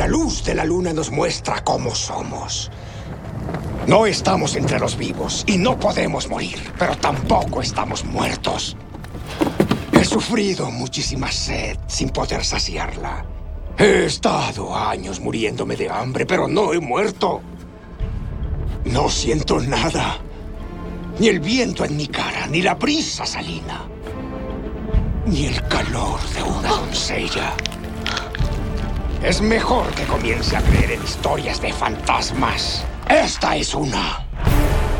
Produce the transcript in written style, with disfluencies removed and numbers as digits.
La luz de la luna nos muestra cómo somos. No estamos entre los vivos y no podemos morir, pero tampoco estamos muertos. He sufrido muchísima sed sin poder saciarla. He estado años muriéndome de hambre, pero no he muerto. No siento nada. Ni el viento en mi cara, ni la brisa salina, ni el calor de una doncella. Es mejor que comience a creer en historias de fantasmas. Esta es una.